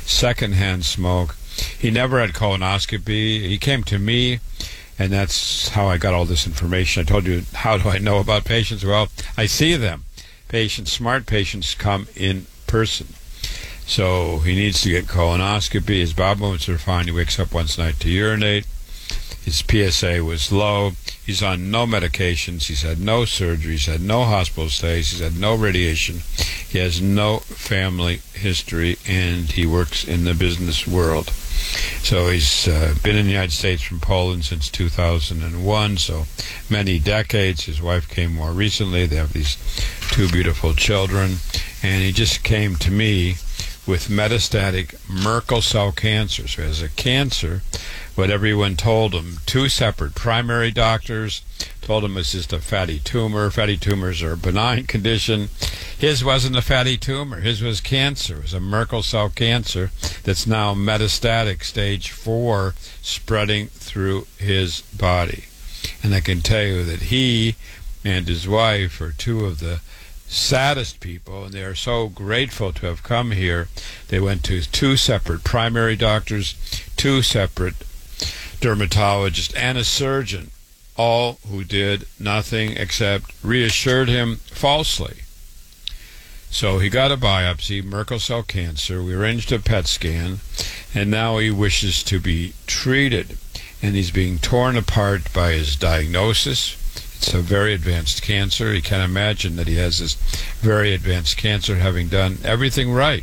secondhand smoke. He never had colonoscopy. He came to me, and that's how I got all this information. I told you, how do I know about patients? Well, I see them. Smart patients come in person. So he needs to get colonoscopy. His bowel movements are fine. He wakes up once a night to urinate. His PSA was low. He's on no medications. He's had no surgery. He's had no hospital stays. He's had no radiation. He has no family history, and he works in the business world. So he's been in the United States from Poland since 2001, so many decades. His wife came more recently. They have these two beautiful children, and he just came to me with metastatic Merkel cell cancer. So he has a cancer. What everyone told him, two separate primary doctors told him it's just a fatty tumor. Fatty tumors are a benign condition. His wasn't a fatty tumor. His was cancer. It was a Merkel cell cancer that's now metastatic, stage 4, spreading through his body. And I can tell you that he and his wife are two of the saddest people, and they are so grateful to have come here. They went to two separate primary doctors, two separate dermatologists, and a surgeon, all who did nothing except reassured him falsely. So he got a biopsy, Merkel cell cancer. We arranged a PET scan, and now he wishes to be treated, and he's being torn apart by his diagnosis. It's a very advanced cancer. He can't imagine that he has this very advanced cancer, having done everything right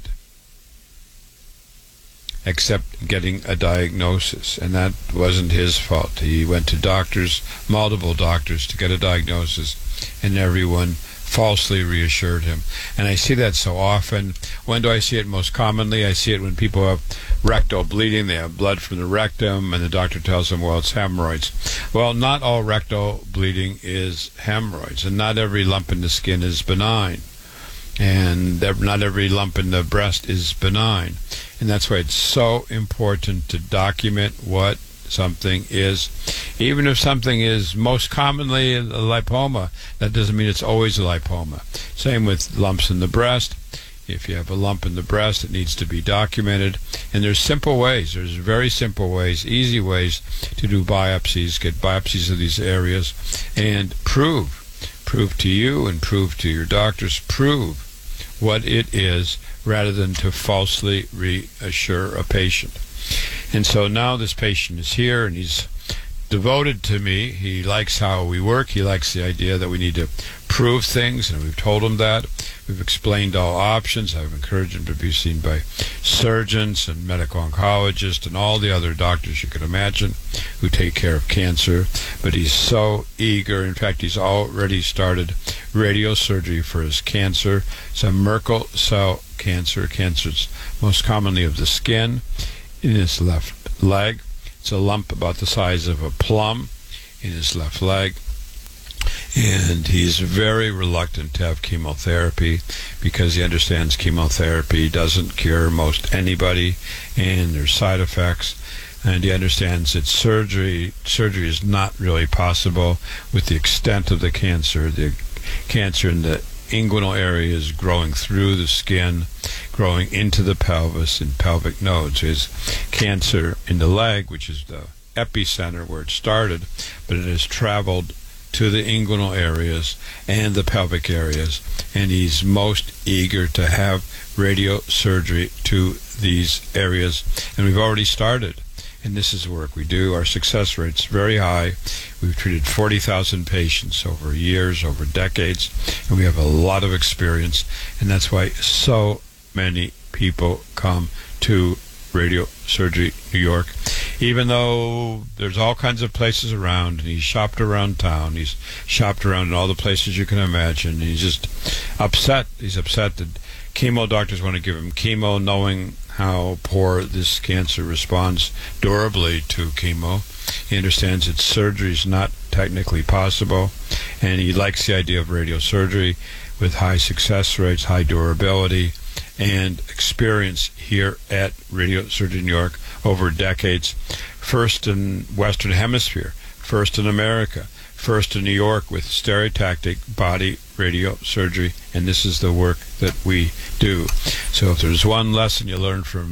except getting a diagnosis, and that wasn't his fault. He went to doctors, multiple doctors, to get a diagnosis, and everyone falsely reassured him. And I see that so often. When do I see it most commonly? I see it when people have rectal bleeding. They have blood from the rectum, and the doctor tells them, well, it's hemorrhoids. Well, not all rectal bleeding is hemorrhoids, and not every lump in the skin is benign, and not every lump in the breast is benign. And that's why it's so important to document what something is. Even if something is most commonly a lipoma, that doesn't mean it's always a lipoma. Same with lumps in the breast. If you have a lump in the breast, it needs to be documented. And there's simple ways. There's very simple ways, easy ways to do biopsies, get biopsies of these areas, and prove to you and prove to your doctors, prove what it is, rather than to falsely reassure a patient. And so now this patient is here, and he's devoted to me. He likes how we work. He likes the idea that we need to prove things, and we've told him that. We've explained all options. I've encouraged him to be seen by surgeons and medical oncologists and all the other doctors you can imagine who take care of cancer. But he's so eager. In fact, he's already started radiosurgery for his cancer. It's a Merkel cell cancer. Cancer's most commonly of the skin. In his left leg, it's a lump about the size of a plum in his left leg, and he's very reluctant to have chemotherapy because he understands chemotherapy doesn't cure most anybody, and there's side effects, and he understands that surgery is not really possible with the extent of the cancer. The cancer in the inguinal area is growing through the skin, growing into the pelvis and pelvic nodes. His cancer in the leg, which is the epicenter where it started, but it has traveled to the inguinal areas and the pelvic areas, and he's most eager to have radiosurgery to these areas, and we've already started. And this is the work we do. Our success rate's very high. We've treated 40,000 patients over years, over decades, and we have a lot of experience, and that's why so many people come to Radiosurgery New York, even though there's all kinds of places around, and he's shopped around town. He's shopped around in all the places you can imagine. He's just upset. He's upset that chemo doctors want to give him chemo, knowing how poor this cancer responds durably to chemo. He understands that surgery is not technically possible, and he likes the idea of radiosurgery with high success rates, high durability, and experience here at Radiosurgery New York over decades. First in Western Hemisphere, first in America, first in New York with stereotactic body radiosurgery, and this is the work that we do. So if there's one lesson you learn from